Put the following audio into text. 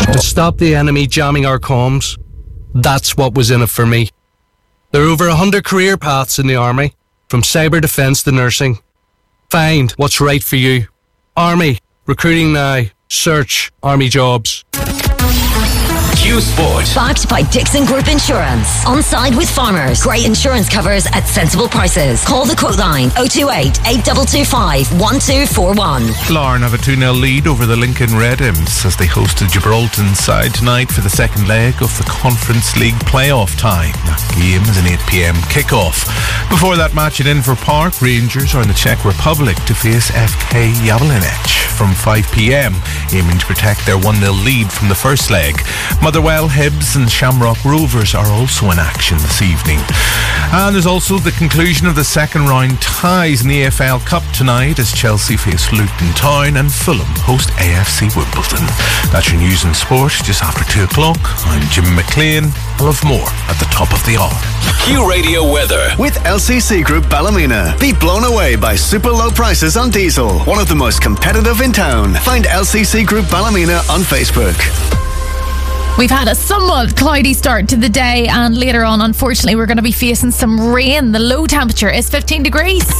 To stop the enemy jamming our comms, that's what was in it for me. There are over 100 career paths in the Army, from cyber defence to nursing. Find what's right for you. Army, recruiting now. Search Army jobs. Q Sport. Backed by Dixon Group Insurance. On side with farmers. Great insurance covers at sensible prices. Call the quote line 028 8225 1241. Larne have a 2-0 lead over the Lincoln Red Imps as they hosted Gibraltar side tonight for the second leg of the Conference League playoff tie. That game is an 8 p.m. kickoff. Before that match at Inver Park, Rangers are in the Czech Republic to face FK Jablonec from 5 p.m, aiming to protect their 1-0 lead from the first leg. Motherwell, Hibs and Shamrock Rovers are also in action this evening. And there's also the conclusion of the second round ties in the AFL Cup tonight as Chelsea face Luton Town and Fulham host AFC Wimbledon. That's your news and sport just after 2 o'clock. I'm Jim McLean. I'll have more at the top of the hour. Q Radio weather. With LCC Group Ballymena. Be blown away by super low prices on diesel. One of the most competitive in town. Find LCC Group Ballymena on Facebook. We've had a somewhat cloudy start to the day, and later on, unfortunately, we're going to be facing some rain. The low temperature is 15 degrees.